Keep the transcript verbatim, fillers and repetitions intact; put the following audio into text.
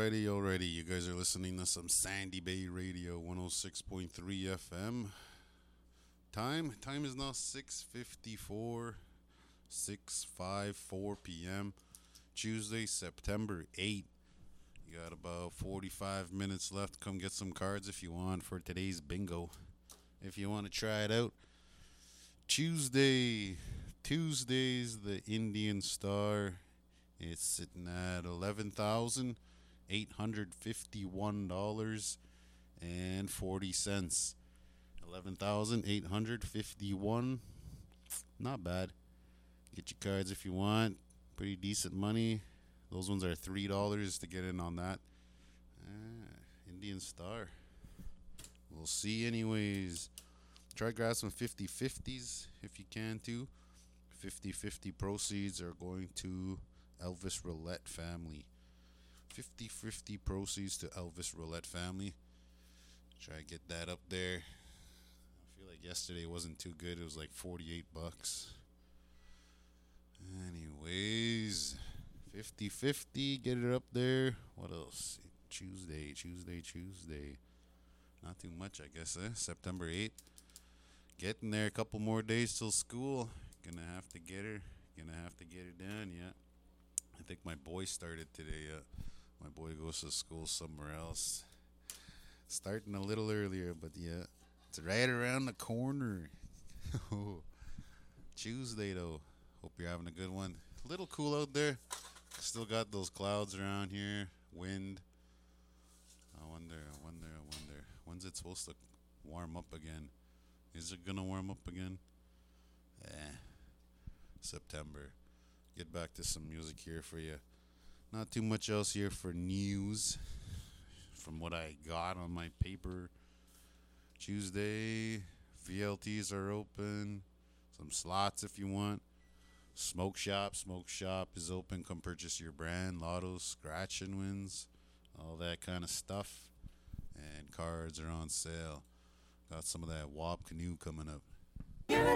already, already. You guys are listening to some Sandy Bay Radio one oh six point three F M. Time? Time is now six fifty-four, six fifty-four p.m. Tuesday, September eighth. You got about forty-five minutes left. Come get some cards if you want for today's bingo. If you want to try it out. Tuesday. Tuesday's the Indian Star. It's sitting at eleven thousand eight hundred fifty-one dollars and forty cents. eleven thousand eight hundred fifty-one. Not bad. Get your cards if you want. Pretty decent money. Those ones are three dollars to get in on that. Ah, Indian Star. We'll see anyways. Try to grab some fifty-fifties if you can too. fifty-fifty proceeds are going to Elvis Roulette family. fifty-fifty proceeds to Elvis Roulette family. Try to get that up there. I feel like yesterday wasn't too good. It was like forty-eight bucks. Anyways, fifty-fifty, get it up there. What else? Tuesday, Tuesday, Tuesday. Not too much, I guess, eh? September eighth. Getting there, a couple more days till school. Gonna have to get her. Gonna have to get her done, yeah. I think my boy started today. Uh, my boy goes to school somewhere else. Starting a little earlier, but yeah. It's right around the corner. Tuesday, though. Hope you're having a good one. A little cool out there. Still got those clouds around here. Wind. I wonder, I wonder, I wonder. When's it supposed to warm up again? Is it gonna warm up again? Eh. September. Get back to some music here for you. Not too much else here for news. From what I got on my paper. Tuesday. V L Ts are open. Some slots if you want. Smoke Shop. Smoke Shop is open. Come purchase your brand. Lottos, scratch and wins. All that kind of stuff. And cards are on sale. Got some of that W A P canoe coming up.